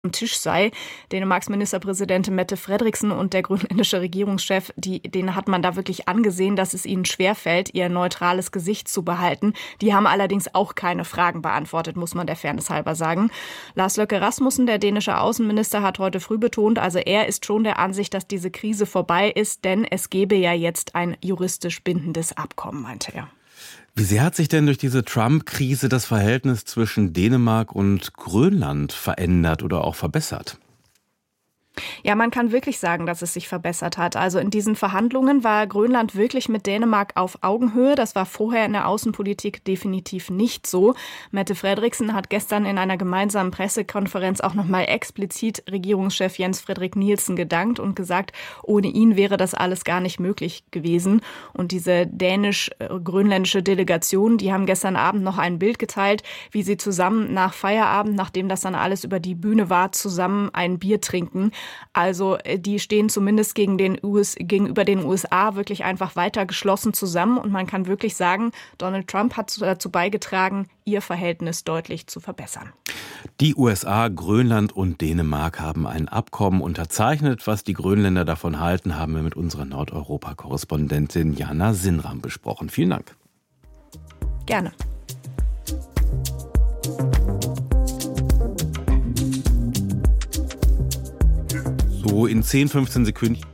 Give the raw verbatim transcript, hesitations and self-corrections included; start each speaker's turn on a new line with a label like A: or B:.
A: am Tisch sei. Dänemarks Ministerpräsidentin Mette Frederiksen und der grönländische Regierungschef, die, denen hat man da wirklich angesehen, dass es ihnen schwerfällt, ihr neutrales Gesicht zu behalten. Die haben allerdings auch keine Fragen beantwortet, muss man der Fairness halber sagen. Lars Løkke Rasmussen, der dänische Außenminister, hat heute früh betont, also er ist schon der Ansicht, dass diese Krise vorbei ist, denn es gebe ja jetzt ein juristisch bindendes Abkommen, meinte er.
B: Wie sehr hat sich denn durch diese Trump-Krise das Verhältnis zwischen Dänemark und Grönland verändert oder auch verbessert?
A: Ja, man kann wirklich sagen, dass es sich verbessert hat. Also in diesen Verhandlungen war Grönland wirklich mit Dänemark auf Augenhöhe. Das war vorher in der Außenpolitik definitiv nicht so. Mette Frederiksen hat gestern in einer gemeinsamen Pressekonferenz auch nochmal explizit Regierungschef Jens Frederik Nielsen gedankt und gesagt, ohne ihn wäre das alles gar nicht möglich gewesen. Und diese dänisch-grönländische Delegation, die haben gestern Abend noch ein Bild geteilt, wie sie zusammen nach Feierabend, nachdem das dann alles über die Bühne war, zusammen ein Bier trinken. Also die stehen zumindest gegen den U S, gegenüber den U S A wirklich einfach weiter geschlossen zusammen. Und man kann wirklich sagen, Donald Trump hat dazu beigetragen, ihr Verhältnis deutlich zu verbessern.
B: Die U S A, Grönland und Dänemark haben ein Abkommen unterzeichnet. Was die Grönländer davon halten, haben wir mit unserer Nordeuropa-Korrespondentin Jana Sinram besprochen. Vielen Dank.
A: Gerne.
B: So in zehn, fünfzehn Sekunden